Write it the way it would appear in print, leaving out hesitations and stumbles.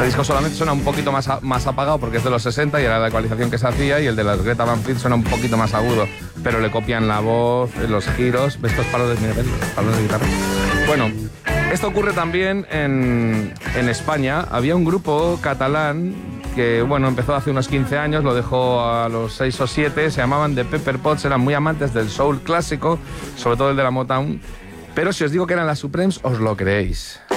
Este disco solamente suena un poquito más apagado porque es de los 60 y era la ecualización que se hacía, y el de las Greta Van Fleet suena un poquito más agudo, pero le copian la voz, los giros, estos palos de nivel, los palos de guitarra. Bueno, esto ocurre también en España. Había un grupo catalán que, bueno, empezó hace unos 15 años, lo dejó a los 6 o 7, se llamaban The Pepper Pots, eran muy amantes del soul clásico, sobre todo el de la Motown, pero si os digo que eran las Supremes, os lo creéis.